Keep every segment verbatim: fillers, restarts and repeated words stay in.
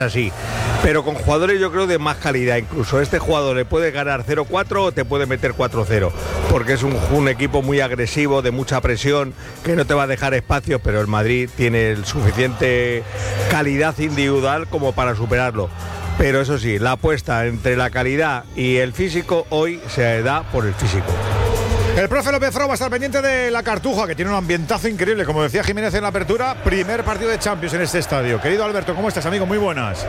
así, pero con jugadores yo creo de más calidad. Incluso este jugador le puede ganar cero cuatro o te puede meter cuatro cero, porque es un, un equipo muy agresivo, de mucha presión, que no te va a dejar espacio, pero el Madrid tiene el suficiente calidad individual como para superarlo. Pero eso sí, la apuesta entre la calidad y el físico hoy se da por el físico. El profe López Frau va a estar pendiente de la Cartuja, que tiene un ambientazo increíble, como decía Jiménez en la apertura. Primer partido de Champions en este estadio. Querido Alberto, ¿cómo estás, amigo? Muy buenas.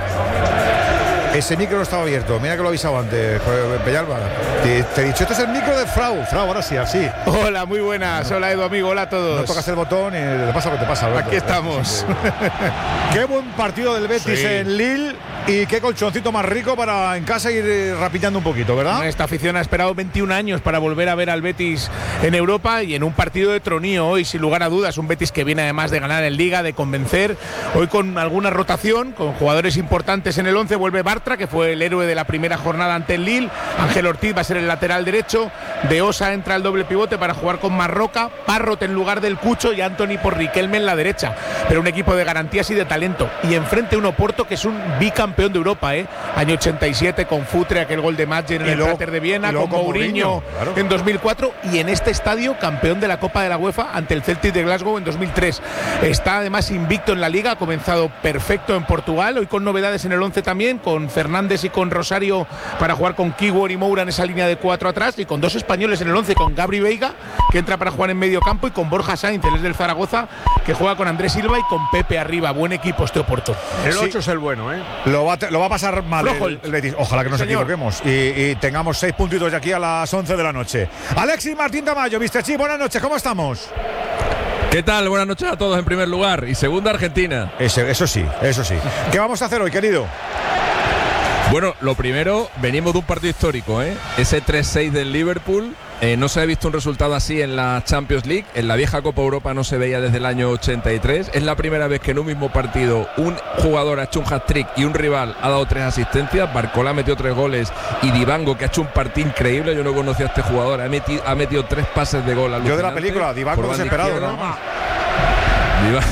Ese micro no estaba abierto, mira que lo he avisado antes, Pellalba. Te, te he dicho, este es el micro de Frau. Frau, ahora sí, así. Hola, muy buenas. Hola, Edu, amigo. Hola a todos. No tocas el botón y te pasa lo que te pasa, Alberto. Aquí estamos. Qué buen partido del Betis sí. en Lille. Y qué colchoncito más rico para en casa ir rapitando un poquito, ¿verdad? Esta afición ha esperado veintiún años para volver a ver al Betis en Europa y en un partido de tronío hoy, sin lugar a dudas. Un Betis que viene además de ganar en Liga, de convencer. Hoy con alguna rotación, con jugadores importantes en el once. Vuelve Bartra, que fue el héroe de la primera jornada ante el Lille. Ángel Ortiz va a ser el lateral derecho. De Osa entra el doble pivote para jugar con Marroca. Parrot en lugar del Cucho y Anthony por Riquelme en la derecha. Pero un equipo de garantías y de talento. Y enfrente un Oporto que es un bicampeón de Europa, ¿eh? Año ochenta y siete con Futre, aquel gol de Madgen en y el luego, Prater de Viena, con Mourinho claro. en dos mil cuatro y en este estadio campeón de la Copa de la UEFA ante el Celtic de Glasgow en dos mil tres. Está además invicto en la Liga, ha comenzado perfecto en Portugal, hoy con novedades en el once también, con Fernández y con Rosario para jugar con Kiwior y Moura en esa línea de cuatro atrás y con dos españoles en el once, con Gabri Veiga, que entra para jugar en medio campo, y con Borja Sainz, él es del Zaragoza, que juega con Andrés Silva y con Pepe arriba. Buen equipo este Oporto. El ocho sí. es el bueno, ¿eh? Lo va, lo va a pasar mal el, el Betis. Ojalá que nos Señor. equivoquemos y, y tengamos seis puntitos de aquí a las once de la noche. Alexis Martín Tamayo, mister Chi, buenas noches, ¿cómo estamos? ¿Qué tal? Buenas noches a todos en primer lugar. Y segunda, Argentina. Eso, eso sí, eso sí. ¿Qué vamos a hacer hoy, querido? Bueno, lo primero, venimos de un partido histórico, ¿eh? Ese tres seis del Liverpool. Eh, no se ha visto un resultado así en la Champions League. En la vieja Copa Europa no se veía desde el año ochenta y tres. Es la primera vez que en un mismo partido un jugador ha hecho un hat-trick y un rival ha dado tres asistencias. Barcola metió tres goles y Dibango, que ha hecho un partido increíble. Yo no conocía a este jugador. Ha metido, ha metido tres pases de gol. Yo de la película, Dibango desesperado, ¿no? Dibango.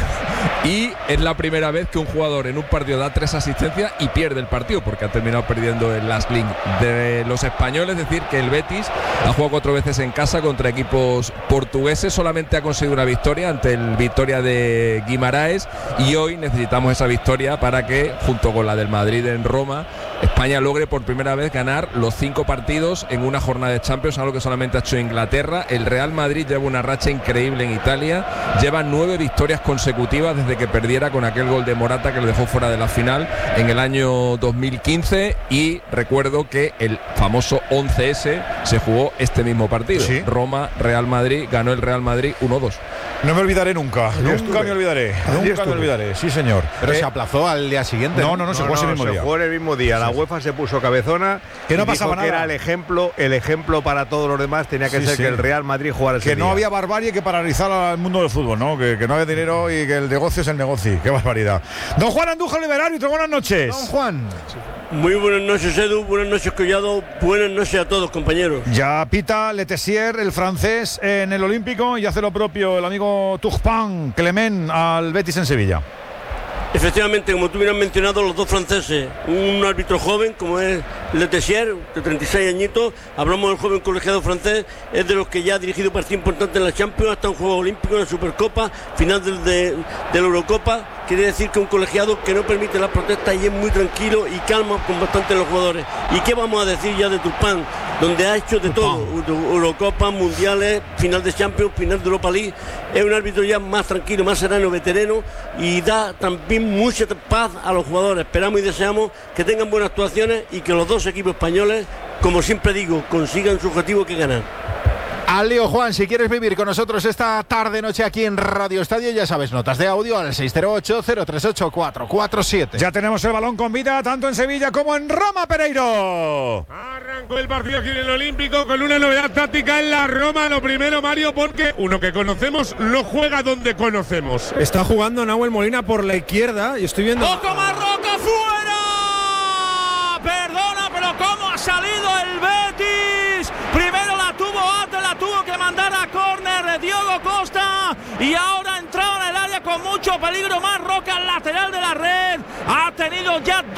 Y es la primera vez que un jugador en un partido da tres asistencias y pierde el partido, porque ha terminado perdiendo el last link de los españoles. Es decir, que el Betis ha jugado cuatro veces en casa contra equipos portugueses, solamente ha conseguido una victoria ante el Victoria de Guimaraes, y hoy necesitamos esa victoria para que, junto con la del Madrid en Roma, España logre por primera vez ganar los cinco partidos en una jornada de Champions, algo que solamente ha hecho Inglaterra. El Real Madrid lleva una racha increíble en Italia, lleva nueve victorias consecutivas desde que perdiera con aquel gol de Morata que lo dejó fuera de la final en el año dos mil quince. Y recuerdo que el famoso once ese se jugó este mismo partido, ¿sí? Roma-Real Madrid, ganó el Real Madrid uno dos. No me olvidaré nunca, Allí nunca estuve. me olvidaré, Allí nunca estuve. me olvidaré, sí señor. Pero eh, se aplazó al día siguiente. No, no, no, no se jugó no, ese mismo se día. Se jugó el mismo día, la UEFA se puso cabezona, que no pasaba nada. Que era el ejemplo, el ejemplo para todos los demás, tenía que sí, ser sí. que el Real Madrid jugara ese Que día. no había barbarie que paralizar al mundo del fútbol, ¿no? Que, que no había dinero y que el negocio es el negocio. Qué barbaridad. Don Juan Andújar Liberal, árbitro, buenas noches. Don Juan. Muy buenas noches, Edu, buenas noches, Collado, buenas noches a todos, compañeros. Ya pita Letessier, el francés, en el Olímpico, y hace lo propio el amigo Turpin Clement al Betis en Sevilla. Efectivamente, como tú bien has mencionado, los dos franceses, un árbitro joven como es Letessier, de treinta y seis añitos, hablamos del joven colegiado francés, es de los que ya ha dirigido partidos importantes en la Champions, hasta un juego olímpico, en la Supercopa, final del, de, de la Eurocopa. Quiere decir que un colegiado que no permite las protestas y es muy tranquilo y calma con bastante los jugadores. ¿Y qué vamos a decir ya de Turpin? Donde ha hecho de todo, Eurocopa, mundiales, final de Champions, final de Europa League. Es un árbitro ya más tranquilo, más sereno, veterano, y da también mucha paz a los jugadores. Esperamos y deseamos que tengan buenas actuaciones y que los dos equipos españoles, como siempre digo, consigan su objetivo, que ganar. Al lío, Juan, si quieres vivir con nosotros esta tarde noche aquí en Radio Estadio, ya sabes, notas de audio al seis cero ocho, cero tres ocho, cuatro cuatro siete. Ya tenemos el balón con vida tanto en Sevilla como en Roma, Pereiro. Arrancó el partido aquí en el Olímpico con una novedad táctica en la Roma. Lo primero, Mario, porque uno que conocemos lo juega donde conocemos. Está jugando Nahuel Molina por la izquierda y estoy viendo... ¡Ojo, Marroca, fuera! Perdona, pero ¿cómo ha salido el Betis? Primero la tuvo Ate, la tuvo que mandar a córner de Diogo Costa, y ahora entraba en el área con mucho peligro Marroca, al lateral de la red. Ha tenido ya